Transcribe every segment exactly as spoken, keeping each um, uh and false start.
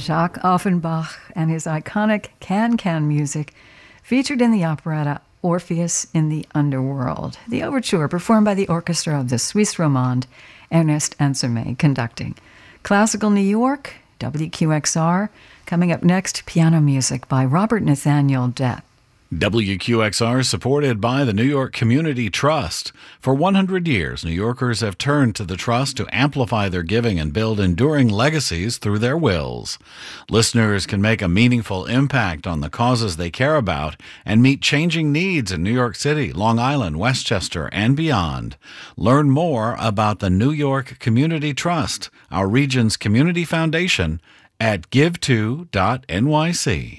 Jacques Offenbach and his iconic can-can music featured in the operetta Orpheus in the Underworld. The overture performed by the orchestra of the Suisse Romande, Ernest Ansermet conducting. Classical New York, W Q X R. Coming up next, piano music by Robert Nathaniel Depp. W Q X R is supported by the New York Community Trust. For one hundred years, New Yorkers have turned to the Trust to amplify their giving and build enduring legacies through their wills. Listeners can make a meaningful impact on the causes they care about and meet changing needs in New York City, Long Island, Westchester, and beyond. Learn more about the New York Community Trust, our region's community foundation, at give to dot N Y C.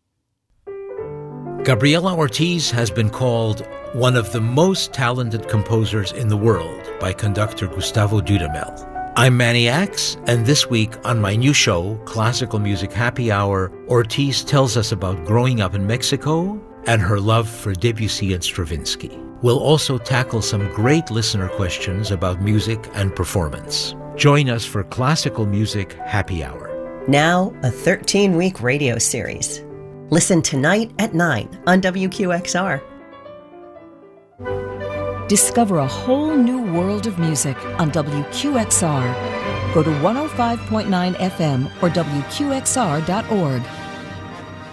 Gabriela Ortiz has been called one of the most talented composers in the world by conductor Gustavo Dudamel. I'm Manny Axe, and this week on my new show, Classical Music Happy Hour, Ortiz tells us about growing up in Mexico and her love for Debussy and Stravinsky. We'll also tackle some great listener questions about music and performance. Join us for Classical Music Happy Hour. Now, a thirteen-week radio series. Listen tonight at nine on W Q X R. Discover a whole new world of music on W Q X R. Go to one oh five point nine F M or W Q X R dot org.